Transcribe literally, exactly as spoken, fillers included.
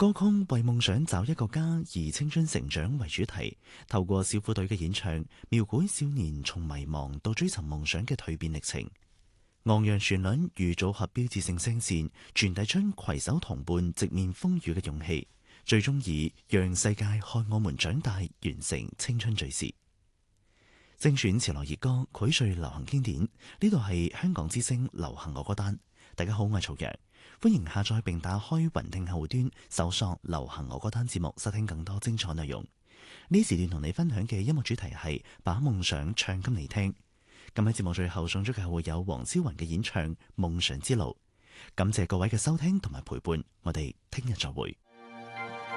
歌曲為夢想找一個家，以青春成長為主題，透過小虎隊嘅演唱，描繪少年從迷茫到追尋夢想嘅蛻變歷程。昂揚旋律與組合標誌性聲線，傳遞出攜手同伴直面風雨嘅勇氣，最終以讓世界看我們長大完成青春敘事。精選潮流熱歌，膾萃流行經典。呢度係香港之聲流行樂歌單。大家好，我係曹陽，歡迎下載並打開雲聽後端，搜索流行樂歌單節目，收聽更多精彩內容。呢時段同你分享嘅音樂主題係把夢想唱給你聽。咁喺節目最後送出嘅會有黃超雲嘅演唱《夢想之路》。感謝各位嘅收聽同埋陪伴，我哋聽日再會。